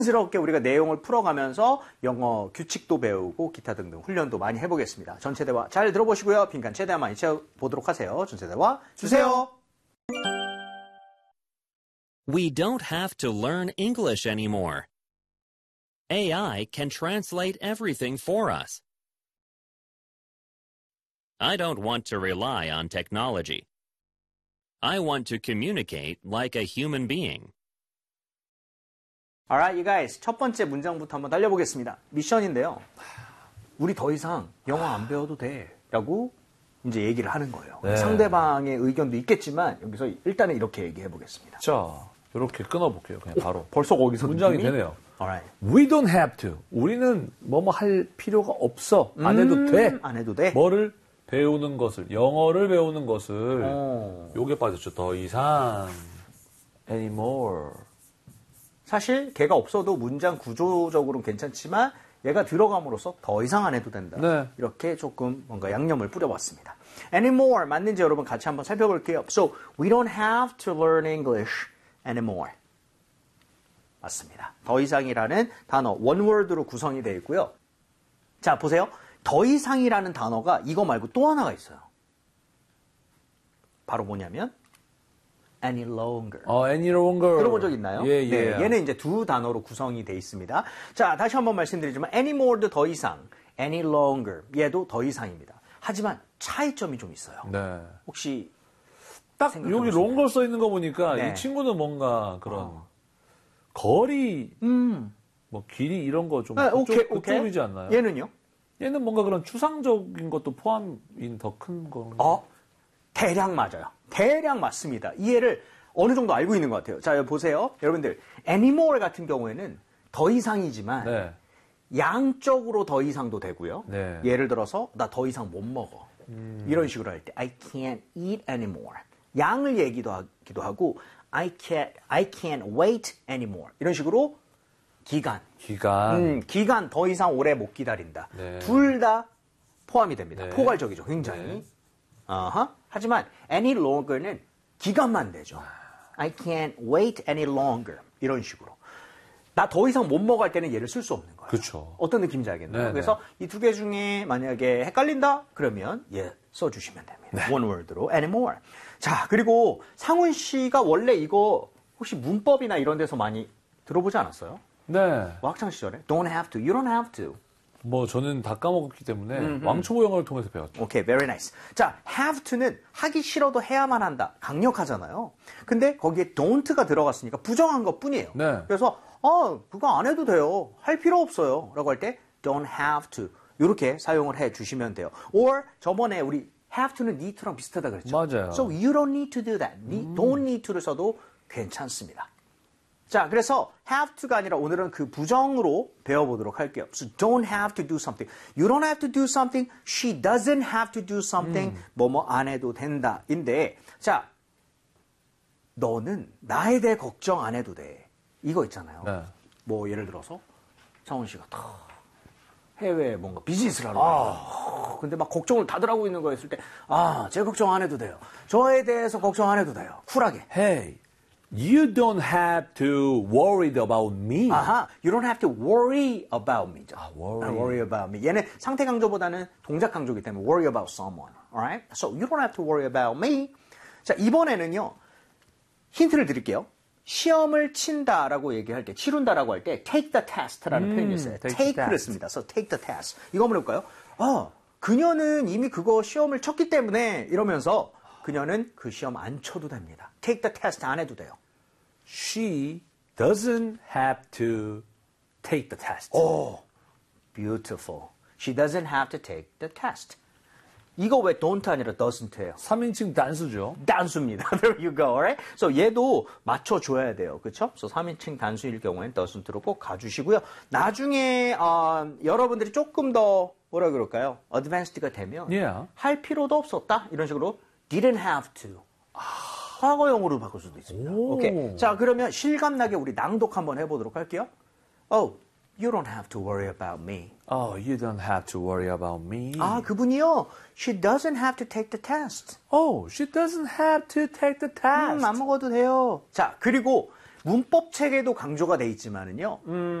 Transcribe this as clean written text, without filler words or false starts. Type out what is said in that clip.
자연스럽게 우리가 내용을 풀어가면서 영어 규칙도 배우고 기타 등등 훈련도 많이 해보겠습니다. 전체 대화 잘 들어보시고요. 빈칸 최대한 많이 채워보도록 하세요. 전체 대화 주세요. We don't have to learn English anymore. AI can translate everything for us. I don't want to rely on technology. I want to communicate like a human being. Alright, you guys. 첫 번째 문장부터 한번 달려보겠습니다. 미션인데요. 우리 더 이상 영어 안 배워도 돼. 라고 이제 얘기를 하는 거예요. 네. 상대방의 의견도 있겠지만 여기서 일단은 이렇게 얘기해 보겠습니다. 자, 이렇게 끊어볼게요. 그냥 바로. 벌써 거기서 문장이 느낌이? 되네요. Alright. We don't have to. 우리는 뭐뭐 할 필요가 없어. 안 해도 돼. 안 해도 돼. 뭐를 배우는 것을, 영어를 배우는 것을. 요게 빠졌죠. 더 이상. Anymore. 사실 걔가 없어도 문장 구조적으로는 괜찮지만 얘가 들어감으로써 더 이상 안 해도 된다. 네. 이렇게 조금 뭔가 양념을 뿌려봤습니다. Anymore 맞는지 여러분 같이 한번 살펴볼게요. So, we don't have to learn English anymore. 맞습니다. 더 이상이라는 단어 원워드로 구성이 되어 있고요. 자, 보세요. 더 이상이라는 단어가 이거 말고 또 하나가 있어요. 바로 뭐냐면 any longer. Any longer. 들어본 적 있나요? 예, 예. 네, 얘는 이제 두 단어로 구성이 되어 있습니다. 자, 다시 한번 말씀드리지만 anymore도 더 이상, any longer 얘도 더 이상입니다. 하지만 차이점이 좀 있어요. 네. 혹시 딱 여기 longer 써 있는 거 보니까 네. 이 친구는 뭔가 그런 거리, 뭐 길이 이런 거 좀 네, 그쪽이지 않나요? 얘는요? 얘는 뭔가 그런 추상적인 것도 포함인 더 큰 거. 대략 맞아요. 대략 맞습니다. 이해를 어느 정도 알고 있는 것 같아요. 자, 여기 보세요. 여러분들, anymore 같은 경우에는 더 이상이지만 네. 양적으로 더 이상도 되고요. 네. 예를 들어서 나 더 이상 못 먹어. 이런 식으로 할 때 I can't eat anymore. 양을 얘기하기도 하고 I can't wait anymore. 이런 식으로 기간 더 이상 오래 못 기다린다. 네. 둘 다 포함이 됩니다. 네. 포괄적이죠, 굉장히. 네. 하지만 any longer는 기간만 되죠. I can't wait any longer. 이런 식으로. 나 더 이상 못 먹을 때는 얘를 쓸 수 없는 거예요. 그렇죠. 어떤 느낌인지 알겠나요? 네, 그래서 이 두 개 중에 만약에 헷갈린다? 그러면 얘 써주시면 됩니다. 네. One word로 anymore. 자, 그리고 상훈 씨가 원래 이거 혹시 문법이나 이런 데서 많이 들어보지 않았어요? 네. 뭐 학창 시절에? Don't have to, you don't have to. 뭐 저는 다 까먹었기 때문에 왕초보 영어를 통해서 배웠죠. 오케이, very nice. 자, have to는 하기 싫어도 해야만 한다. 강력하잖아요. 근데 거기에 don't가 들어갔으니까 부정한 것 뿐이에요. 네. 그래서 그거 안 해도 돼요. 할 필요 없어요. 라고 할 때 don't have to 이렇게 사용을 해 주시면 돼요. or 저번에 우리 have to는 need to랑 비슷하다 그랬죠. 맞아요. So you don't need to do that. don't need to를 써도 괜찮습니다. 자, 그래서 have to가 아니라 오늘은 그 부정으로 배워보도록 할게요. So don't have to do something. You don't have to do something. She doesn't have to do something. 뭐뭐 안 해도 된다. 인데, 자, 너는 나에 대해 걱정 안 해도 돼. 이거 있잖아요. 네. 뭐 예를 들어서 창훈 씨가 해외에 뭔가 비즈니스를 하러 가요. 근데 막 걱정을 다들 하고 있는 거였을 때, 제 걱정 안 해도 돼요. 저에 대해서 걱정 안 해도 돼요. 쿨하게. Hey, you don't have to worry about me. You don't have to worry about me. worry. about me. 얘는 상태 강조보다는 동작 강조이기 때문에 worry about someone. Alright? So you don't have to worry about me. 자, 이번에는요. 힌트를 드릴게요. 시험을 친다라고 얘기할 때, 치룬다라고 할 때 take the test라는 표현이 있어요. take를 씁니다. So take the test. 이거 한번 해볼까요? 그녀는 이미 그거 시험을 쳤기 때문에 이러면서 그녀는 그 시험 안 쳐도 됩니다. take the test 안 해도 돼요. She doesn't have to take the test. Beautiful. She doesn't have to take the test. 이거 왜 don't 아니라 doesn't예요? 3인칭 단수죠. 단수입니다. There you go. Alright? So 얘도 맞춰줘야 돼요. 그렇죠? So 3인칭 단수일 경우에는 doesn't로 꼭 가주시고요. 나중에 여러분들이 조금 더 뭐라 그럴까요? advanced가 되면 Yeah. 할 필요도 없었다. 이런 식으로 didn't have to. 과거형으로 바꿀 수도 있습니다. 오케이. 자, 그러면 실감나게 우리 낭독 한번 해보도록 할게요. You don't have to worry about me. You don't have to worry about me. 그분이요. She doesn't have to take the test. She doesn't have to take the test. 안 먹어도 돼요. 자, 그리고 문법 체계도 강조가 돼 있지만은요.